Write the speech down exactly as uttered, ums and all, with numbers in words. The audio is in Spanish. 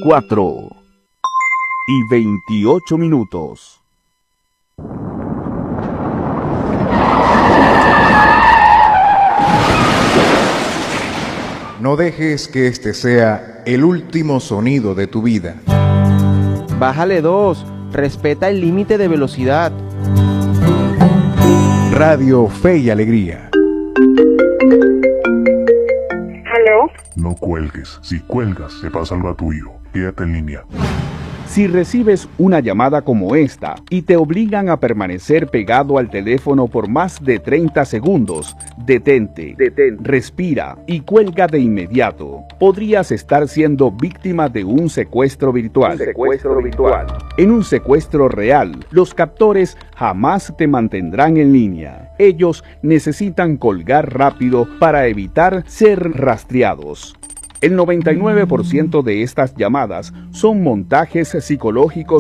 cuatro y veintiocho minutos. No dejes que este sea el último sonido de tu vida. Bájale dos, respeta el límite de velocidad. Radio Fe y Alegría. ¿Aló? No cuelgues. Si cuelgas, te pasa algo a tu hijo. Quédate en línea. Si recibes una llamada como esta y te obligan a permanecer pegado al teléfono por más de treinta segundos, detente, detente, respira y cuelga de inmediato. Podrías estar siendo víctima de un secuestro virtual. Un secuestro virtual. En un secuestro real, los captores jamás te mantendrán en línea. Ellos necesitan colgar rápido para evitar ser rastreados. El noventa y nueve por ciento de estas llamadas son montajes psicológicos